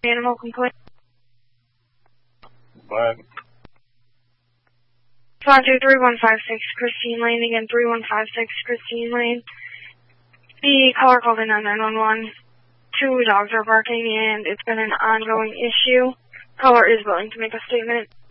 Animal complaint. What? 523-156 Christine Lane, again 3156 Christine Lane. The caller called in on 911. 2 dogs are barking and it's been an ongoing issue. Caller is willing to make a statement.